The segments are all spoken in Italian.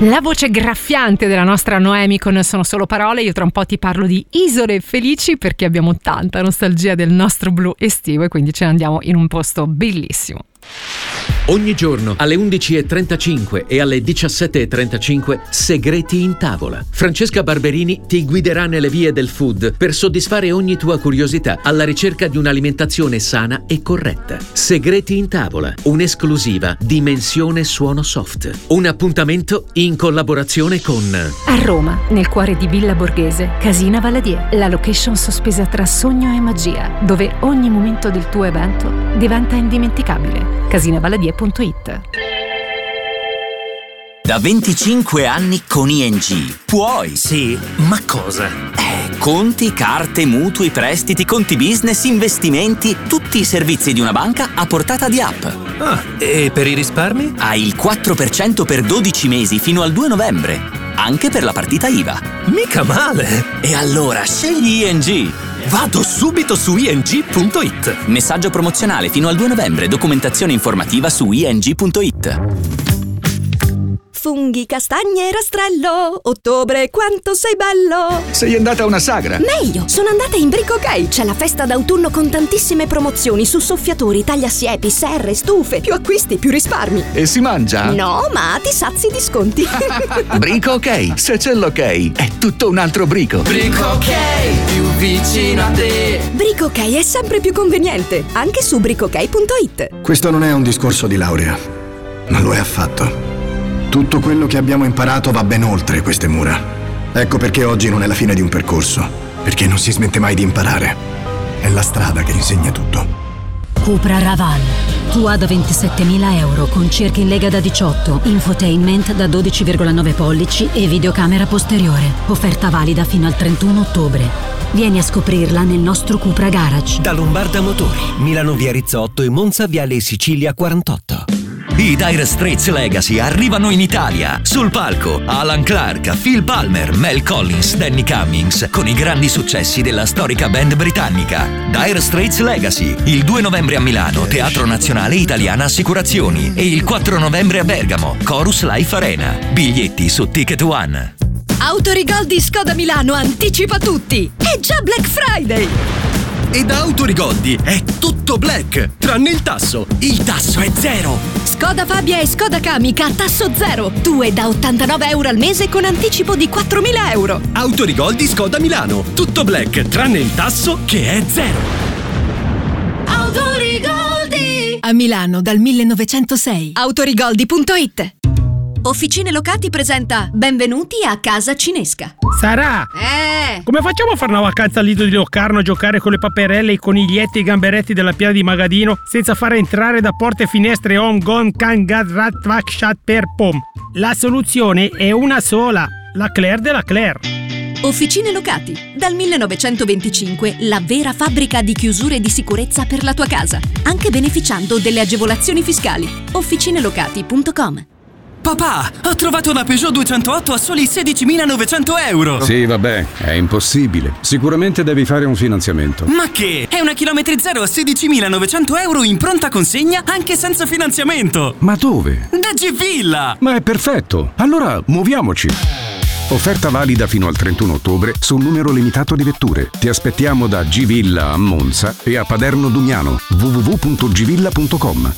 La voce graffiante della nostra Noemi con Sono solo parole. Io tra un po' ti parlo di isole felici, perché abbiamo tanta nostalgia del nostro blu estivo e quindi ce ne andiamo in un posto bellissimo. Ogni giorno alle 11.35 e alle 17.35 Segreti in tavola. Francesca Barberini ti guiderà nelle vie del food per soddisfare ogni tua curiosità alla ricerca di un'alimentazione sana e corretta. Segreti in tavola, un'esclusiva Dimensione Suono Soft. Un appuntamento in collaborazione con A Roma, nel cuore di Villa Borghese, Casina Valadier, la location sospesa tra sogno e magia, dove ogni momento del tuo evento diventa indimenticabile. casinavaladia.it. Da 25 anni con ING puoi. Sì, ma cosa? Conti, carte, mutui, prestiti, conti business, investimenti, tutti i servizi di una banca a portata di app. Ah, e per i risparmi? Hai il 4% per 12 mesi fino al 2 novembre, anche per la partita IVA. Mica male! E allora scegli ING. Vado subito su ing.it. Messaggio promozionale fino al 2 novembre, documentazione informativa su ing.it. Funghi, castagne e rastrello, ottobre quanto sei bello! Sei andata a una sagra? Meglio, sono andata in Brico Ok. C'è la festa d'autunno con tantissime promozioni su soffiatori, tagliasiepi, serre, stufe. Più acquisti, più risparmi. E si mangia? No, ma ti sazi di sconti. Brico Ok, se c'è l'ok, è tutto un altro brico. Brico Ok, più vicino a te. Brico Ok è sempre più conveniente, anche su bricok.it. Questo non è un discorso di laurea, non lo è affatto. Tutto quello che abbiamo imparato va ben oltre queste mura. Ecco perché oggi non è la fine di un percorso, perché non si smette mai di imparare. È la strada che insegna tutto. Cupra Raval, tua da 27.000 euro con cerchi in lega da 18, infotainment da 12,9 pollici e videocamera posteriore. Offerta valida fino al 31 ottobre. Vieni a scoprirla nel nostro Cupra Garage. Da Lombarda Motori, Milano via Rizzotto e Monza viale Sicilia 48. I Dire Straits Legacy arrivano in Italia. Sul palco Alan Clark, Phil Palmer, Mel Collins, Danny Cummings, con i grandi successi della storica band britannica. Dire Straits Legacy, il 2 novembre a Milano, Teatro Nazionale Italiana Assicurazioni, e il 4 novembre a Bergamo, Chorus Life Arena. Biglietti su Ticket One. Autorigoldi Skoda Milano anticipa tutti. È già Black Friday. E da Autorigoldi è tutto black, tranne il tasso. Il tasso è zero. Skoda Fabia e Skoda Kamiq a tasso zero. 2 da 89 euro al mese con anticipo di 4.000 euro. Autorigoldi Skoda Milano. Tutto black, tranne il tasso che è zero. Autorigoldi. A Milano dal 1906. Autorigoldi.it. Officine Locati presenta Benvenuti a Casa Cinesca. Sara! Come facciamo a fare una vacanza al Lido di Locarno a giocare con le paperelle, i coniglietti e i gamberetti della piana di Magadino senza far entrare da porte e finestre on, gon, can, gad, rat, vac, shat, per, pom? La soluzione è una sola, la Claire della Claire. Officine Locati. Dal 1925 la vera fabbrica di chiusure di sicurezza per la tua casa, anche beneficiando delle agevolazioni fiscali. Officinelocati.com. Papà, ho trovato una Peugeot 208 a soli 16.900 euro. Sì, vabbè, è impossibile. Sicuramente devi fare un finanziamento. Ma che? È una chilometri zero a 16.900 euro in pronta consegna anche senza finanziamento. Ma dove? Da G-Villa. Ma è perfetto. Allora, muoviamoci. Offerta valida fino al 31 ottobre su un numero limitato di vetture. Ti aspettiamo da G-Villa a Monza e a Paderno Dugnano. www.gvilla.com.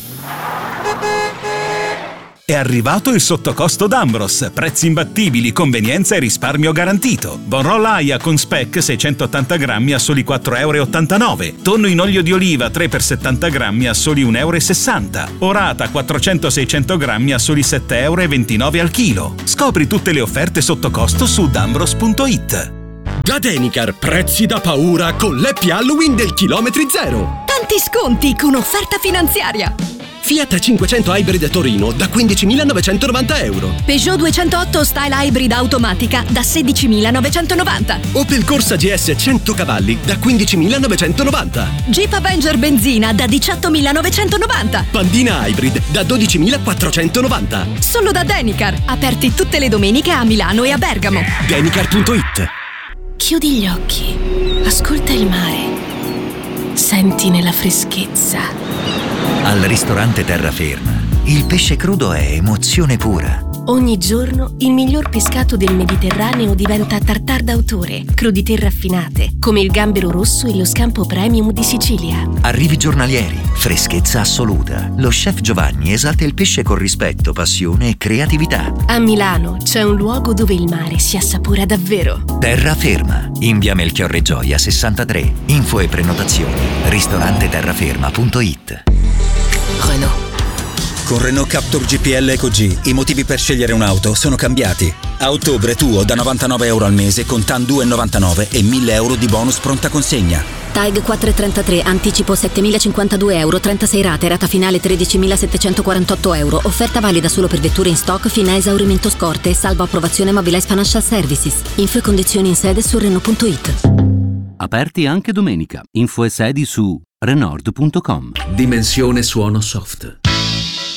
È arrivato il sottocosto d'Ambros, prezzi imbattibili, convenienza e risparmio garantito. Bonroll Aia con speck 680 grammi a soli 4,89 €. Tonno in olio di oliva 3x70 grammi a soli 1,60 €. Orata 400-600 grammi a soli 7,29 € al chilo. Scopri tutte le offerte sottocosto su dambros.it. Da Denicar, prezzi da paura con l'happy Halloween del chilometri zero. Tanti sconti con offerta finanziaria. Fiat 500 Hybrid Torino da 15.990 €. Peugeot 208 Style Hybrid automatica da 16.990. Opel Corsa GS 100 cavalli da 15.990. Jeep Avenger benzina da 18.990. Pandina Hybrid da 12.490. Solo da Denicar, aperti tutte le domeniche a Milano e a Bergamo. Denicar.it. Chiudi gli occhi, ascolta il mare, sentine la freschezza. Al ristorante Terraferma, il pesce crudo è emozione pura. Ogni giorno il miglior pescato del Mediterraneo diventa tartare d'autore, crudité raffinate, come il gambero rosso e lo scampo premium di Sicilia. Arrivi giornalieri, freschezza assoluta. Lo chef Giovanni esalta il pesce con rispetto, passione e creatività. A Milano c'è un luogo dove il mare si assapora davvero. Terraferma, in via Melchiorre Gioia 63. Info e prenotazioni ristoranteterraferma.it. Renault. Con Renault Captur GPL Eco G i motivi per scegliere un'auto sono cambiati. A ottobre tuo da €99 al mese con TAN 2,99 e €1.000 di bonus pronta consegna. TAG 433, anticipo €7.052, 36 rate, rata finale €13.748. Offerta valida solo per vetture in stock fino a esaurimento scorte, salvo approvazione Mobilize Financial Services. Info e condizioni in sede su Renault.it. Aperti anche domenica. Info e sedi su Renault.com. Dimensione suono soft.